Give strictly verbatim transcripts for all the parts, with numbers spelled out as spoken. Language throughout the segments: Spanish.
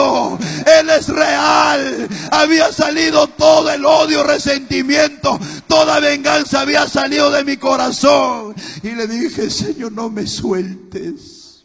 perdonado. Él es real. Había salido todo el odio, resentimiento, toda venganza había salido de mi corazón. Y le dije: Señor, no me sueltes.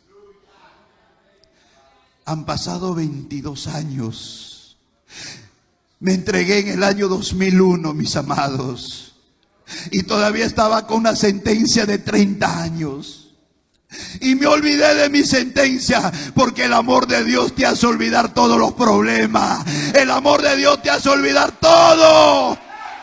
Han pasado veintidós años. Me entregué en el año dos mil uno, mis amados. Y todavía estaba con una sentencia de treinta años. Y me olvidé de mi sentencia, porque el amor de Dios te hace olvidar todos los problemas. El amor de Dios te hace olvidar todo.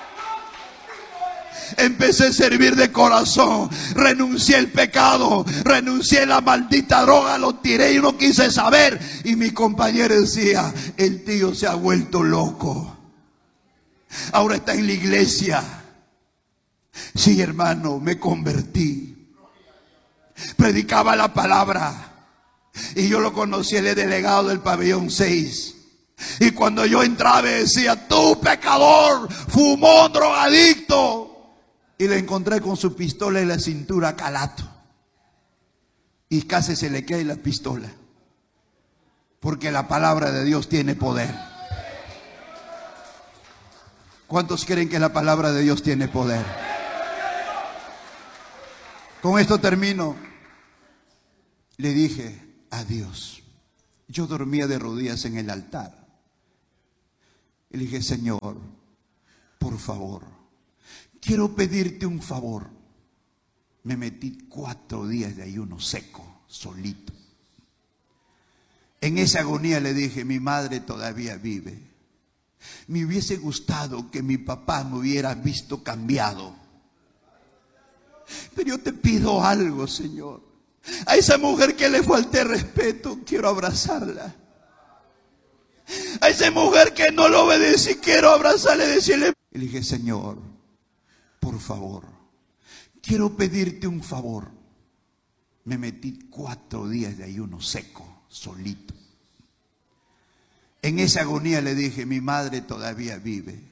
Empecé a servir de corazón. Renuncié al pecado, renuncié a la maldita droga, lo tiré y no quise saber. Y mi compañero decía: el tío se ha vuelto loco, ahora está en la iglesia. Sí, hermano, me convertí. Predicaba la palabra. Y yo lo conocí, el delegado del pabellón seis. Y cuando yo entraba decía: tú pecador, fumón, drogadicto. Y le encontré con su pistola en la cintura, calato. Y casi se le cae la pistola. Porque la palabra de Dios tiene poder. ¿Cuántos creen que la palabra de Dios tiene poder? Con esto termino. Le dije a Dios. Yo dormía de rodillas en el altar. Y le dije: Señor, por favor, quiero pedirte un favor. Me metí cuatro días de ayuno seco, solito. En esa agonía le dije: mi madre todavía vive. Me hubiese gustado que mi papá me hubiera visto cambiado. Pero yo te pido algo, Señor. A esa mujer que le falté respeto, quiero abrazarla. A esa mujer que no lo obedecí, quiero abrazarle y decirle. Y le dije: Señor, por favor, quiero pedirte un favor. Me metí cuatro días de ayuno seco, solito. En esa agonía le dije: mi madre todavía vive.